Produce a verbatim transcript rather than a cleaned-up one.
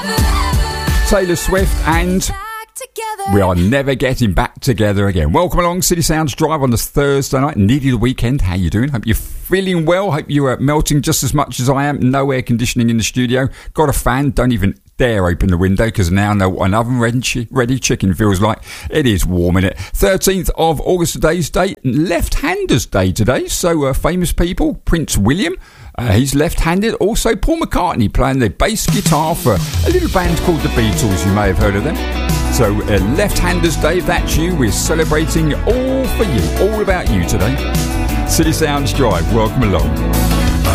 Taylor Swift and We Are Never Getting Back Together Again. Welcome along City Sounds Drive on this Thursday night, nearly the weekend. How you doing? Hope you're feeling well. Hope you are melting just as much as I am. No air conditioning in the studio. Got a fan. Don't even dare open the window because now I know what an oven ready, ready chicken feels like. It is warm in it. thirteenth of August today's date. Left-handers day today. So uh, famous people. Prince William. Uh, he's left-handed. Also Paul McCartney playing the bass guitar for a little band called the Beatles. You may have heard of them. So uh, Left-handers day, if that's you, we're celebrating all for you, all about you today. City Sounds Drive, welcome along.